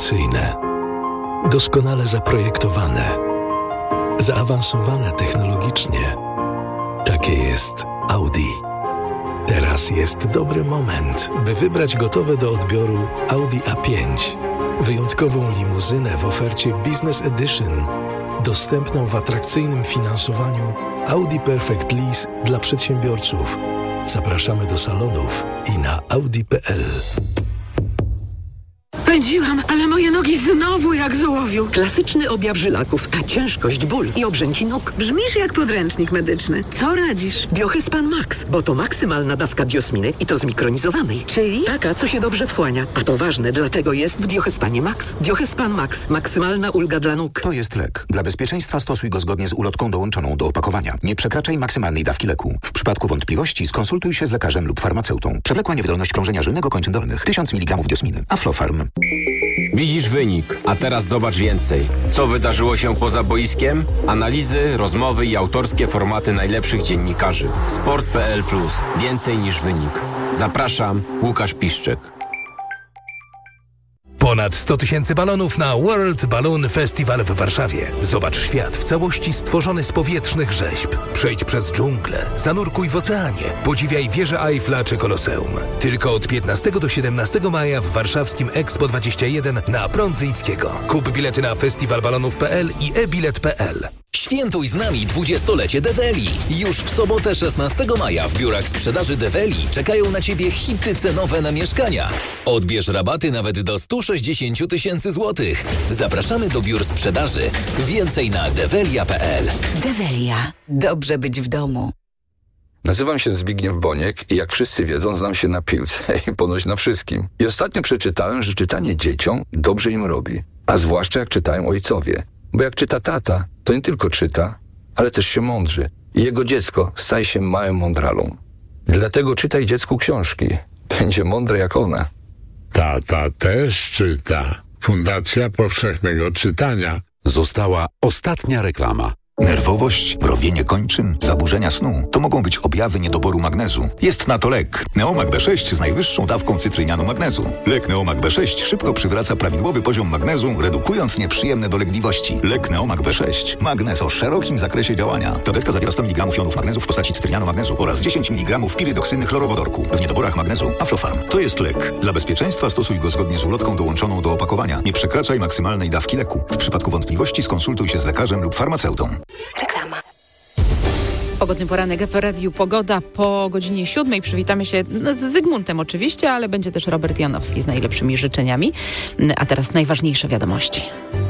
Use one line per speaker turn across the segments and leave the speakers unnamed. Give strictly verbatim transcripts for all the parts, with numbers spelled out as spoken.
atrakcyjne, doskonale zaprojektowane, zaawansowane technologicznie. Takie jest Audi. Teraz jest dobry moment, by wybrać gotowe do odbioru Audi A pięć. Wyjątkową limuzynę w ofercie Business Edition, dostępną w atrakcyjnym finansowaniu Audi Perfect Lease dla przedsiębiorców. Zapraszamy do salonów i na audi kropka p l.
Pędziłam, ale moje nogi znowu jak z ołowiu. Klasyczny objaw żylaków, a ciężkość, ból i obrzęki nóg.
Brzmisz jak podręcznik medyczny. Co radzisz?
Diohespan Max, bo to maksymalna dawka diosminy i to zmikronizowanej.
Czyli?
Taka, co się dobrze wchłania. A to ważne, dlatego jest w Diohespanie Max. Diohespan Max. Maksymalna ulga dla nóg.
To jest lek. Dla bezpieczeństwa stosuj go zgodnie z ulotką dołączoną do opakowania. Nie przekraczaj maksymalnej dawki leku. W przypadku wątpliwości skonsultuj się z lekarzem lub farmaceutą. Przewlekła niewydolność krążenia żylnego kończyn dolnych. tysiąc miligramów diosminy. Aflofarm.
Widzisz wynik, a teraz zobacz więcej. Co wydarzyło się poza boiskiem? Analizy, rozmowy i autorskie formaty najlepszych dziennikarzy. sport kropka p l plus. Więcej niż wynik. Zapraszam, Łukasz Piszczek.
Ponad sto tysięcy balonów na World Balloon Festival w Warszawie. Zobacz świat w całości stworzony z powietrznych rzeźb. Przejdź przez dżunglę, zanurkuj w oceanie, podziwiaj wieżę Eiffla czy Koloseum. Tylko od piętnastego do siedemnastego maja w warszawskim Expo dwadzieścia jeden na Prądzyńskiego. Kup bilety na festiwalbalonów kropka p l i e bilet kropka p l.
Świętuj z nami dwudziestolecie Develi. Już w sobotę szesnastego maja w biurach sprzedaży Develi czekają na Ciebie hity cenowe na mieszkania. Odbierz rabaty nawet do sto sześćdziesiąt tysięcy złotych. Zapraszamy do biur sprzedaży. Więcej na develia kropka p l.
Develia. Dobrze być w domu.
Nazywam się Zbigniew Boniek i jak wszyscy wiedzą, znam się na piłce i ponoć na wszystkim. I ostatnio przeczytałem, że czytanie dzieciom dobrze im robi. A zwłaszcza jak czytają ojcowie. Bo jak czyta tata, to nie tylko czyta, ale też się mądrzy. I jego dziecko staje się małym mądralą. Dlatego czytaj dziecku książki. Będzie mądre jak ona.
Tata też czyta. Fundacja Powszechnego Czytania.
Została ostatnia reklama.
Nerwowość, mrowienie kończyn, zaburzenia snu to mogą być objawy niedoboru magnezu. Jest na to lek. Neomag B sześć z najwyższą dawką cytrynianu magnezu. Lek Neomag B sześć szybko przywraca prawidłowy poziom magnezu, redukując nieprzyjemne dolegliwości. Lek Neomag B sześć. Magnez o szerokim zakresie działania. Tabletka zawiera sto miligramów jonów magnezu w postaci cytrynianu magnezu oraz dziesięć miligramów pirydoksyny chlorowodorku. W niedoborach magnezu Aflofarm. To jest lek. Dla bezpieczeństwa stosuj go zgodnie z ulotką dołączoną do opakowania. Nie przekraczaj maksymalnej dawki leku. W przypadku wątpliwości skonsultuj się z lekarzem lub farmaceutą.
Reklama. Pogodny poranek w Radiu Pogoda po godzinie siódmej. Przywitamy się z Zygmuntem oczywiście, ale będzie też Robert Janowski z najlepszymi życzeniami. A teraz najważniejsze wiadomości.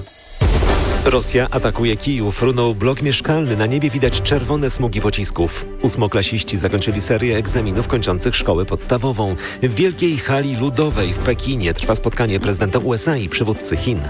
Rosja atakuje Kijów. Runął blok mieszkalny. Na niebie widać czerwone smugi pocisków. Ósmoklasiści zakończyli serię egzaminów kończących szkołę podstawową. W Wielkiej Hali Ludowej w Pekinie trwa spotkanie prezydenta U S A i przywódcy Chin.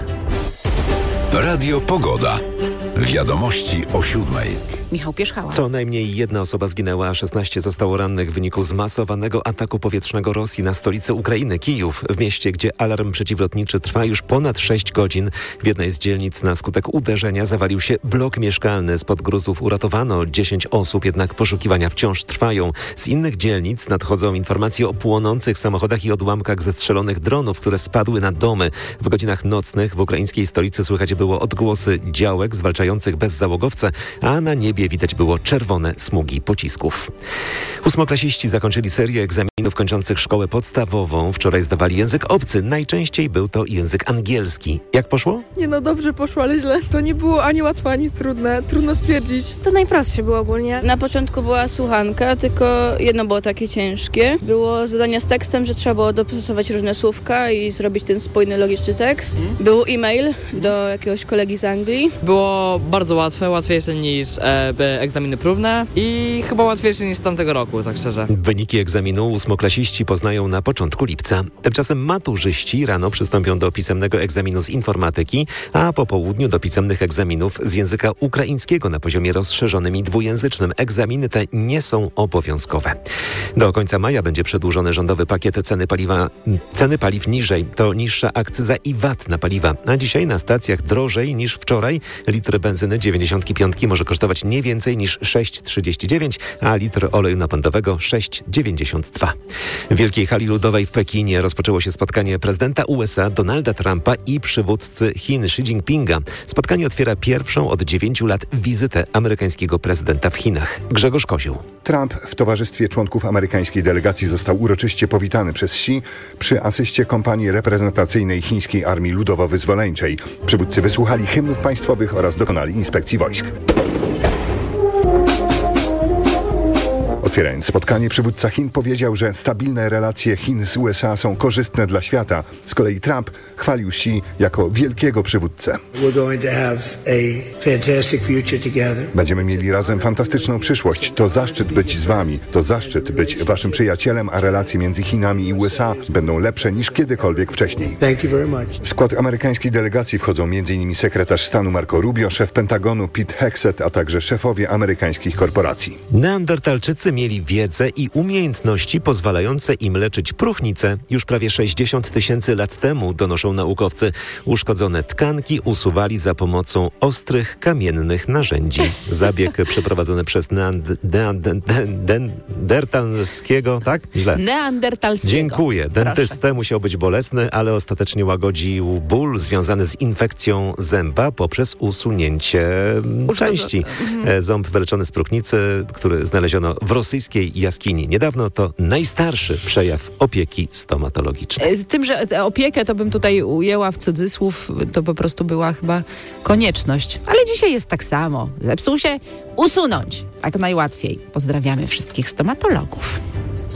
Radio Pogoda. Wiadomości o siódmej.
Michał Pierzchała.
Co najmniej jedna osoba zginęła, a szesnaście zostało rannych w wyniku zmasowanego ataku powietrznego Rosji na stolicę Ukrainy, Kijów. W mieście, gdzie alarm przeciwlotniczy trwa już ponad sześć godzin. W jednej z dzielnic na skutek uderzenia zawalił się blok mieszkalny. Spod gruzów uratowano dziesięć osób, jednak poszukiwania wciąż trwają. Z innych dzielnic nadchodzą informacje o płonących samochodach i odłamkach zestrzelonych dronów, które spadły na domy. W godzinach nocnych w ukraińskiej stolicy słychać było odgłosy działek zwalczających bezzałogowce, a na niebie widać było czerwone smugi pocisków. Ósmoklasiści zakończyli serię egzaminów kończących szkołę podstawową. Wczoraj zdawali język obcy. Najczęściej był to język angielski. Jak poszło?
Nie no, dobrze poszło, ale źle. To nie było ani łatwe, ani trudne. Trudno stwierdzić.
To najprostsze było ogólnie. Na początku była słuchanka, tylko jedno było takie ciężkie. Było zadania z tekstem, że trzeba było dopasować różne słówka i zrobić ten spójny, logiczny tekst. Hmm. Był e-mail do jakiegoś kolegi z Anglii.
Było bardzo łatwe, łatwiejsze niż e, egzaminy próbne i chyba łatwiejsze niż z tamtego roku, tak szczerze.
Wyniki egzaminu ósmoklasiści poznają na początku lipca. Tymczasem maturzyści rano przystąpią do pisemnego egzaminu z informatyki, a po południu do pisemnych egzaminów z języka ukraińskiego na poziomie rozszerzonym i dwujęzycznym. Egzaminy te nie są obowiązkowe. Do końca maja będzie przedłużony rządowy pakiet ceny paliwa, ceny paliw niżej. To niższa akcyza i V A T na paliwa. A dzisiaj na stacjach drożej niż wczoraj. Litr benzyny dziewięćdziesiąt pięć może kosztować nie nie więcej niż sześć trzydzieści dziewięć, a litr oleju napędowego sześć dziewięćdziesiąt dwa. W Wielkiej Hali Ludowej w Pekinie rozpoczęło się spotkanie prezydenta U S A Donalda Trumpa i przywódcy Chin Xi Jinpinga. Spotkanie otwiera pierwszą od dziewięciu lat wizytę amerykańskiego prezydenta w Chinach. Grzegorz Kozioł.
Trump w towarzystwie członków amerykańskiej delegacji został uroczyście powitany przez Xi przy asyście kompanii reprezentacyjnej Chińskiej Armii Ludowo-Wyzwoleńczej. Przywódcy wysłuchali hymnów państwowych oraz dokonali inspekcji wojsk. Otwierając spotkanie, przywódca Chin powiedział, że stabilne relacje Chin z U S A są korzystne dla świata. Z kolei Trump chwalił Xi jako wielkiego przywódcę. Będziemy mieli razem fantastyczną przyszłość. To zaszczyt być z wami. To zaszczyt być waszym przyjacielem, a relacje między Chinami i U S A będą lepsze niż kiedykolwiek wcześniej. W skład amerykańskiej delegacji wchodzą m.in. sekretarz stanu Marco Rubio, szef Pentagonu Pete Hegseth, a także szefowie amerykańskich korporacji.
Neandertalczycy mieli wiedzę i umiejętności pozwalające im leczyć próchnicę już prawie sześćdziesiąt tysięcy lat temu, donoszą naukowcy. Uszkodzone tkanki usuwali za pomocą ostrych, kamiennych narzędzi. Zabieg przeprowadzony przez neandertalskiego, tak? Źle.
Neandertalskiego.
Dziękuję. Dentystę musiał być bolesny, ale ostatecznie łagodził ból związany z infekcją zęba poprzez usunięcie części. Mhm. Ząb wyleczony z próchnicy, który znaleziono w rosyjskiej jaskini niedawno, to najstarszy przejaw opieki stomatologicznej.
Z tym, że tę opiekę to bym tutaj ujęła w cudzysłów, to po prostu była chyba konieczność. Ale dzisiaj jest tak samo. Zepsuł się, usunąć. Tak najłatwiej. Pozdrawiamy wszystkich stomatologów.